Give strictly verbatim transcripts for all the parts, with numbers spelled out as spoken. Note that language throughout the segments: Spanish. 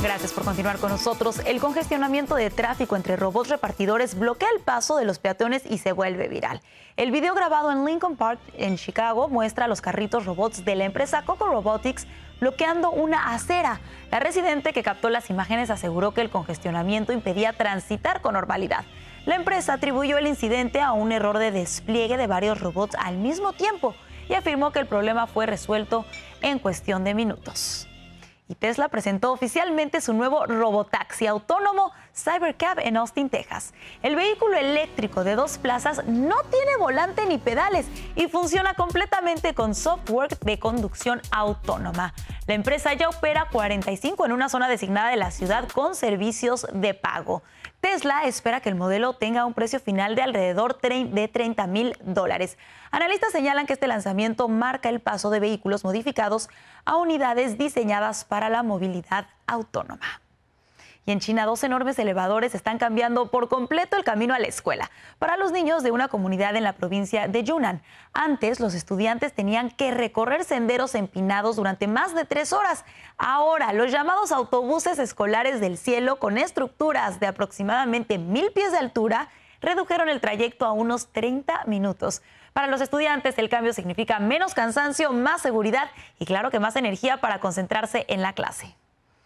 Gracias por continuar con nosotros. El congestionamiento de tráfico entre robots repartidores bloquea el paso de los peatones y se vuelve viral. El video grabado en Lincoln Park, en Chicago, muestra a los carritos robots de la empresa Coco Robotics bloqueando una acera. La residente que captó las imágenes aseguró que el congestionamiento impedía transitar con normalidad. La empresa atribuyó el incidente a un error de despliegue de varios robots al mismo tiempo y afirmó que el problema fue resuelto en cuestión de minutos. Y Tesla presentó oficialmente su nuevo robotaxi autónomo Cybercab en Austin, Texas. El vehículo eléctrico de dos plazas no tiene volante ni pedales y funciona completamente con software de conducción autónoma. La empresa ya opera cuarenta y cinco en una zona designada de la ciudad con servicios de pago. Tesla espera que el modelo tenga un precio final de alrededor de treinta mil dólares. Analistas señalan que este lanzamiento marca el paso de vehículos modificados a unidades diseñadas para la movilidad autónoma. Y en China, dos enormes elevadores están cambiando por completo el camino a la escuela para los niños de una comunidad en la provincia de Yunnan. Antes, los estudiantes tenían que recorrer senderos empinados durante más de tres horas. Ahora, los llamados autobuses escolares del cielo, con estructuras de aproximadamente mil pies de altura, redujeron el trayecto a unos treinta minutos. Para los estudiantes, el cambio significa menos cansancio, más seguridad y, claro, que más energía para concentrarse en la clase.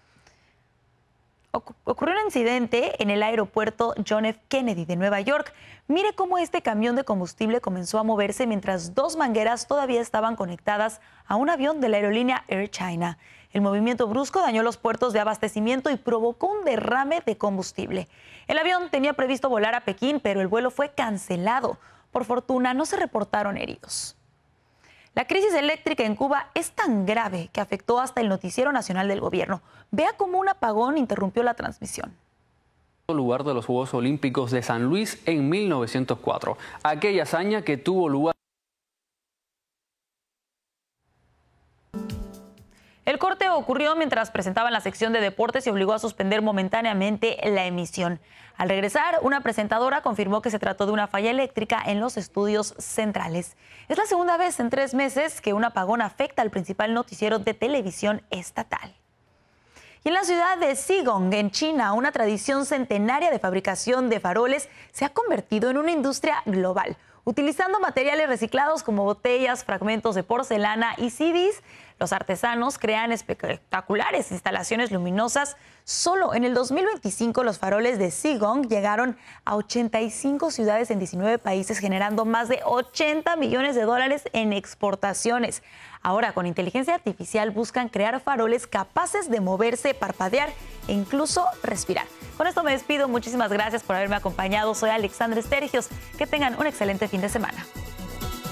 Ocurrió un incidente en el aeropuerto John F. Kennedy de Nueva York. Mire cómo este camión de combustible comenzó a moverse mientras dos mangueras todavía estaban conectadas a un avión de la aerolínea Air China. El movimiento brusco dañó los puertos de abastecimiento y provocó un derrame de combustible. El avión tenía previsto volar a Pekín, pero el vuelo fue cancelado. Por fortuna, no se reportaron heridos. La crisis eléctrica en Cuba es tan grave que afectó hasta el noticiero nacional del gobierno. Vea cómo un apagón interrumpió la transmisión. Lugar de los Juegos Olímpicos de San Luis en mil novecientos cuatro. Aquella hazaña que tuvo lugar. El corte ocurrió mientras presentaban la sección de deportes y obligó a suspender momentáneamente la emisión. Al regresar, una presentadora confirmó que se trató de una falla eléctrica en los estudios centrales. Es la segunda vez en tres meses que un apagón afecta al principal noticiero de televisión estatal. Y en la ciudad de Zhejiang, en China, una tradición centenaria de fabricación de faroles se ha convertido en una industria global. Utilizando materiales reciclados como botellas, fragmentos de porcelana y C Ds, los artesanos crean espectaculares instalaciones luminosas. Solo en el dos mil veinticinco los faroles de Zhejiang llegaron a ochenta y cinco ciudades en diecinueve países, generando más de ochenta millones de dólares en exportaciones. Ahora, con inteligencia artificial, buscan crear faroles capaces de moverse, parpadear e incluso respirar. Con esto me despido. Muchísimas gracias por haberme acompañado. Soy Alexandra Estergios. Que tengan un excelente fin de semana.